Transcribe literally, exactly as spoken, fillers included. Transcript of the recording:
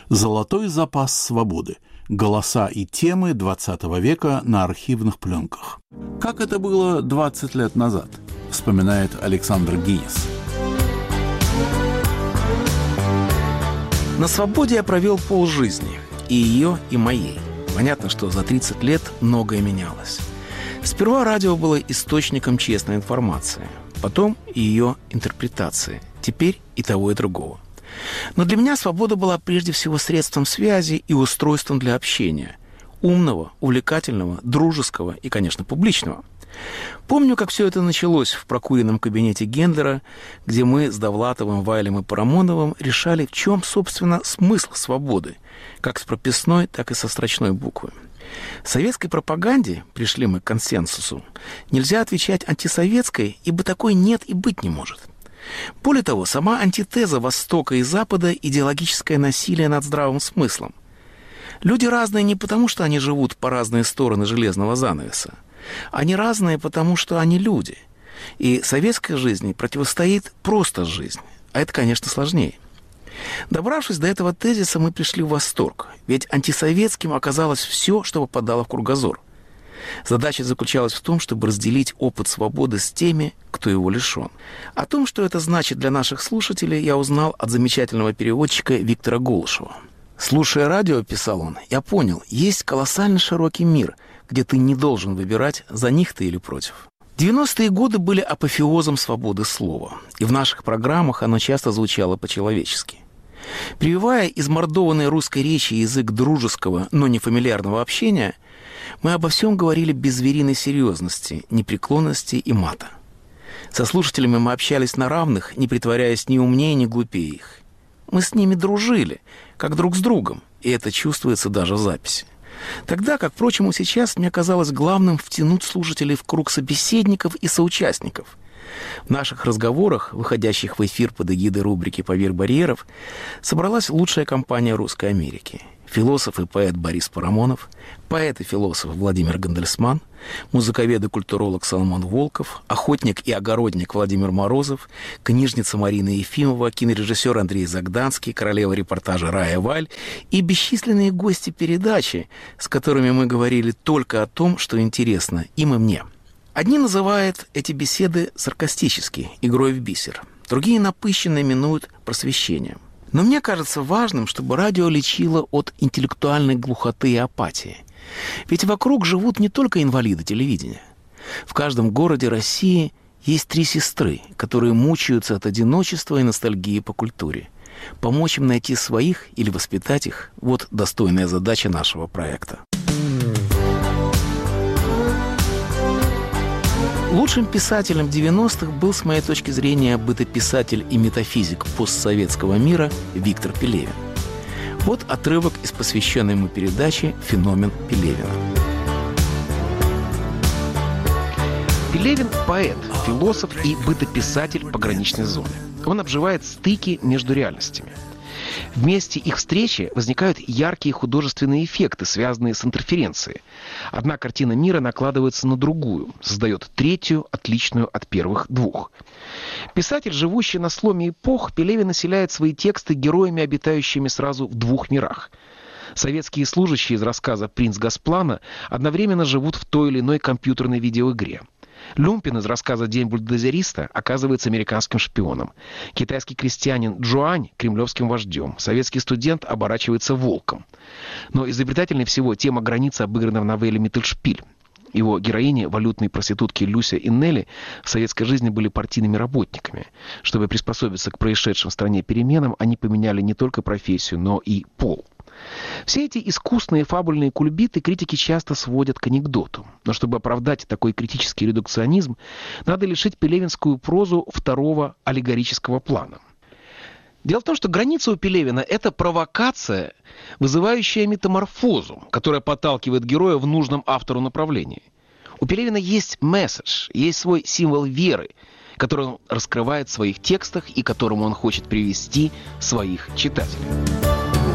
Золотой запас свободы. Голоса и темы двадцатого века на архивных пленках. Как это было двадцать лет назад, вспоминает Александр Гинис. На свободе я провел полжизни. И ее, и моей. Понятно, что за тридцать лет многое менялось. Сперва радио было источником честной информации. Потом ее интерпретации. Теперь и того, и другого. Но для меня свобода была прежде всего средством связи и устройством для общения. Умного, увлекательного, дружеского и, конечно, публичного. Помню, как все это началось в прокуренном кабинете Гендлера, где мы с Довлатовым, Вайлем и Парамоновым решали, в чем, собственно, смысл свободы, как с прописной, так и со строчной буквы. В советской пропаганде, пришли мы к консенсусу, нельзя отвечать антисоветской, ибо такой нет и быть не может. Более того, сама антитеза Востока и Запада – идеологическое насилие над здравым смыслом. Люди разные не потому, что они живут по разные стороны железного занавеса. Они разные, потому что они люди. И советской жизни противостоит просто жизнь. А это, конечно, сложнее. Добравшись до этого тезиса, мы пришли в восторг. Ведь антисоветским оказалось все, что попадало в кругозор. Задача заключалась в том, чтобы разделить опыт свободы с теми, кто его лишен. О том, что это значит для наших слушателей, я узнал от замечательного переводчика Виктора Голышева. «Слушая радио, — писал он, — я понял, есть колоссально широкий мир, где ты не должен выбирать, за них ты или против». девяностые годы были апофеозом свободы слова, и в наших программах оно часто звучало по-человечески. Прививая измордованной русской речи язык дружеского, но не фамильярного общения, мы обо всем говорили без звериной серьезности, непреклонности и мата. Со слушателями мы общались на равных, не притворяясь ни умнее, ни глупее их. Мы с ними дружили, как друг с другом, и это чувствуется даже в записи. Тогда, как, впрочем, и сейчас, мне казалось главным втянуть слушателей в круг собеседников и соучастников. В наших разговорах, выходящих в эфир под эгидой рубрики «Поверх барьеров», собралась лучшая компания Русской Америки. Философ и поэт Борис Парамонов, поэт и философ Владимир Гандельсман, музыковед и культуролог Соломон Волков, охотник и огородник Владимир Морозов, книжница Марина Ефимова, кинорежиссер Андрей Загданский, королева репортажа Рая Валь и бесчисленные гости передачи, с которыми мы говорили только о том, что интересно им и мне. Одни называют эти беседы саркастически, игрой в бисер, другие напыщенно именуют просвещением. Но мне кажется важным, чтобы радио лечило от интеллектуальной глухоты и апатии. Ведь вокруг живут не только инвалиды телевидения. В каждом городе России есть три сестры, которые мучаются от одиночества и ностальгии по культуре. Помочь им найти своих или воспитать их – вот достойная задача нашего проекта. Лучшим писателем девяностых был, с моей точки зрения, бытописатель и метафизик постсоветского мира Виктор Пелевин. Вот отрывок из посвященной ему передачи «Феномен Пелевина». Пелевин – поэт, философ и бытописатель пограничной зоны. Он обживает стыки между реальностями. В месте их встречи возникают яркие художественные эффекты, связанные с интерференцией. Одна картина мира накладывается на другую, создает третью, отличную от первых двух. Писатель, живущий на сломе эпох, Пелевин населяет свои тексты героями, обитающими сразу в двух мирах. Советские служащие из рассказа «Принц Госплана» одновременно живут в той или иной компьютерной видеоигре. Люмпин из рассказа «День бульдозериста» оказывается американским шпионом. Китайский крестьянин Джуань – кремлевским вождем. Советский студент оборачивается волком. Но изобретательнее всего тема границы обыграна в новелле «Миттельшпиль». Его героини, валютные проститутки Люся и Нелли, в советской жизни были партийными работниками. Чтобы приспособиться к происшедшим в стране переменам, они поменяли не только профессию, но и пол. Все эти искусные фабульные кульбиты критики часто сводят к анекдоту. Но чтобы оправдать такой критический редукционизм, надо лишить пелевинскую прозу второго аллегорического плана. Дело в том, что граница у Пелевина – это провокация, вызывающая метаморфозу, которая подталкивает героя в нужном автору направлении. У Пелевина есть месседж, есть свой символ веры, который он раскрывает в своих текстах и к которому он хочет привести своих читателей.